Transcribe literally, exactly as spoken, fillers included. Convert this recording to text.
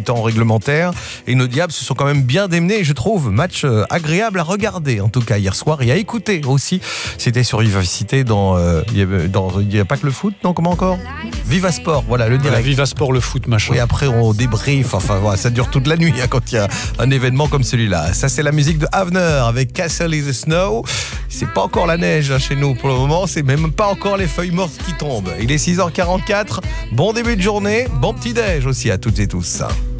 temps réglementaire. Et nos Diables se sont quand même bien démenés, je trouve. Match agréable à regarder, en tout cas, hier soir, et à écouter aussi. C'était sur Vivacité dans... Euh, il n'y a, a pas que le foot, non? Comment encore? Viva Sport, voilà, le direct. Voilà, Viva Sport, le foot, machin. Et après, on débrief. Enfin, voilà, ça dure toute la nuit hein, quand il y a un événement comme celui-là. Ça, c'est la musique de Havner avec Castle in the Snow. C'est pas encore la neige hein, chez nous pour le moment. C'est même pas encore les feuilles mortes qui tombent. Il est six heures quarante-quatre. Bon début de journée. Bon petit déj aussi à toutes et tous.